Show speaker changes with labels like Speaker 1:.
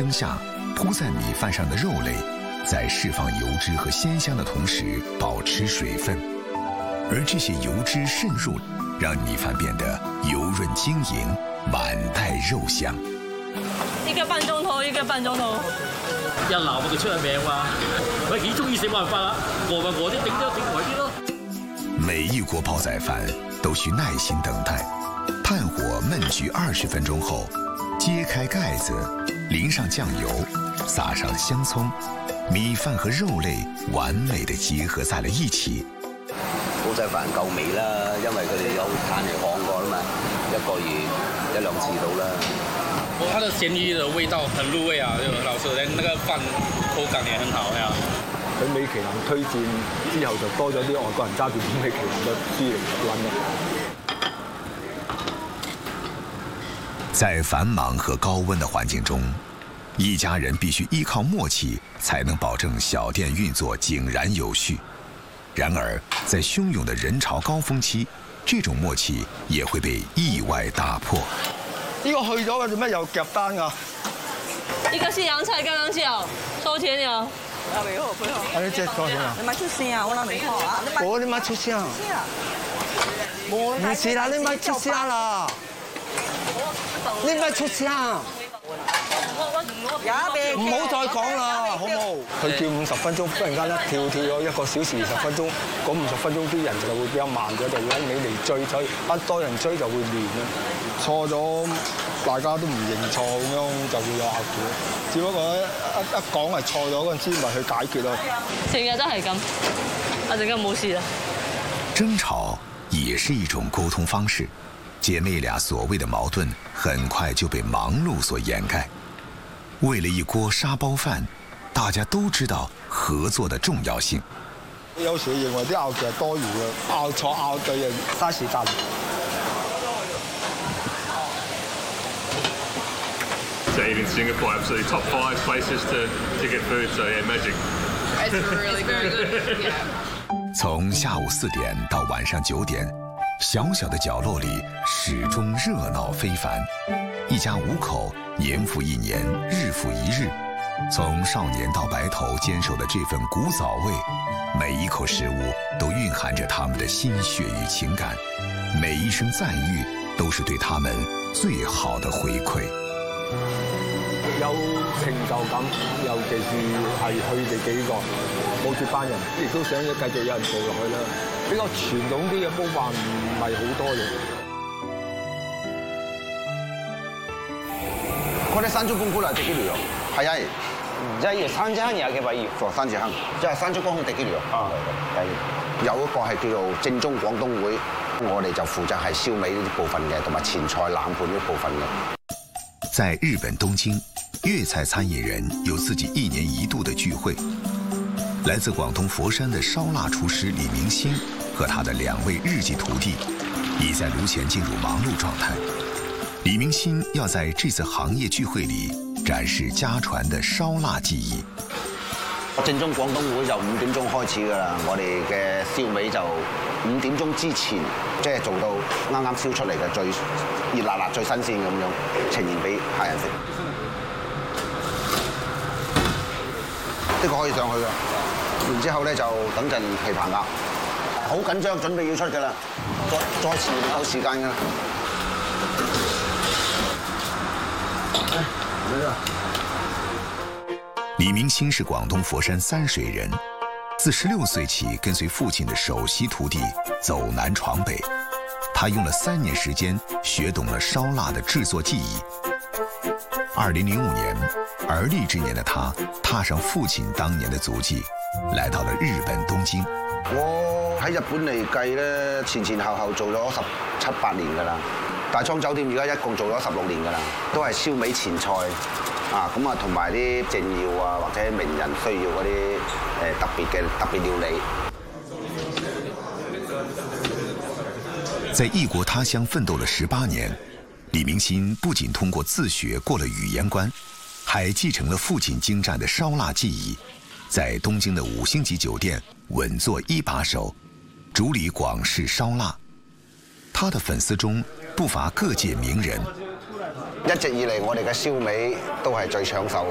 Speaker 1: 蒸下，铺在米饭上的肉类，在释放油脂和鲜香的同时保持水分，而这些油脂渗入，让米饭变得油润晶莹，满帶肉香。
Speaker 2: 一個半鐘頭，一個半鐘頭。
Speaker 3: 一流佢出咗名嘛，佢幾中意食冇辦法啦，我啲頂耐啲咯。
Speaker 1: 每一锅煲仔飯都需耐心等待，炭火焖焗20分鐘後，揭開蓋子，淋上醬油，撒上香蔥，米飯和肉類完美地結合在了一起。
Speaker 4: 煲仔飯夠味啦，因為佢哋有炭嚟烘過啦嘛，1個月1、2次到啦。
Speaker 3: 它的鹹魚的味道很入味啊，就老實講，那個飯口感也很好呀。
Speaker 5: 喺米其林推薦之後，就多咗啲外國人揸住米其林嘅豬嚟揾啦。
Speaker 1: 在繁忙和高温的環境中，一家人必須依靠默契，才能保證小店運作井然有序。然而，在洶湧的人潮高峰期，這種默契也會被意外打破。
Speaker 5: 呢個去咗嘅做咩又夾單㗎？
Speaker 2: 一個西洋菜剛剛叫，收錢了。
Speaker 5: 你這多少啊？
Speaker 6: 你買出聲啊！我諗你講啊！
Speaker 5: 你買出聲啊？唔是啦，你買出聲啦！你買出聲。唔好再講啦，好冇？佢叫50分鐘，忽然間一跳咗1個小時20分鐘，嗰50分鐘啲人就會比較慢咗，就會喺尾嚟追，所以一多人追就會亂啦。錯咗，大家都唔認錯咁樣就會有拗撬。只不過一講係錯咗嗰陣時，咪去解決咯。
Speaker 2: 成日都係咁，我陣間冇事啦。
Speaker 1: 爭吵也是一種溝通方式，姐妹倆所謂的矛盾很快就被忙碌所掩蓋。為了一鍋沙包飯，大家都知道合作的重要性。
Speaker 5: 有時認為啲拗撬係多餘嘅，拗錯拗對又嘥時間。
Speaker 7: So even Singapore, absolutely top 5 places to get food. So yeah, magic.
Speaker 8: It's really very good. Yeah.
Speaker 1: 從下午4點到晚上9點，小小的角落裡始終熱鬧非凡。一家5口，年復一年，日復一日，從少年到白頭堅守的這份古早味，每一口食物都蘊含着他們的心血與情感，每一聲讚譽都是對他們最好的回饋。
Speaker 5: 有成就感，尤其是係佢哋幾個冇接班人，亦都想繼續有人做落去啦。比較傳統啲嘅煲飯唔係好多嘅。
Speaker 4: 佢哋山竹功夫嚟，第幾條？係啊，
Speaker 9: 即係三隻嘢嘅位，
Speaker 4: 做三隻坑，即係山竹功夫第幾條？有一個係叫做正宗廣東會，我哋就負責係燒味呢部分嘅，同埋前菜冷盤呢部分嘅。
Speaker 1: 在日本東京，粵菜餐飲人有自己1年1度的聚會。來自廣東佛山的燒臘廚師李明星和他的2位日籍徒弟，已在爐前進入忙碌狀態。李明星要在這次行業聚會裏展示家傳的燒臘技藝。
Speaker 4: 正宗廣東會就5點鐘開始㗎啦，我哋嘅燒味就5點鐘之前，即係做到啱啱燒出嚟嘅最熱辣辣、最新鮮咁樣呈現俾客人食。呢個可以上去㗎，然之後咧就等陣琵琶鴨，好緊張，準備要出㗎啦，再遲唔夠時間㗎啦。
Speaker 1: 李明星是廣東佛山三水人，自16歲起跟隨父親的首席徒弟走南闖北，他用了3年時間學懂了燒臘的製作技藝。2005年，而立之年的他踏上父親當年的足跡，來到了日本東京。
Speaker 4: 我喺日本嚟計咧，前後做咗17、18年㗎啦。大倉酒店而家一共做咗16年㗎啦，都係燒味前菜啊，咁啊同埋啲政要啊或者名人需要嗰啲特別料理。
Speaker 1: 在異國他鄉奮鬥了18年，李明星不僅通過自學過了語言關，還繼承了父親精湛的燒臘技藝，在東京的5星級酒店穩坐一把手，主理廣式燒臘。他的粉絲中不乏各界名人。
Speaker 4: 一直以嚟，我哋嘅燒味都係最搶手。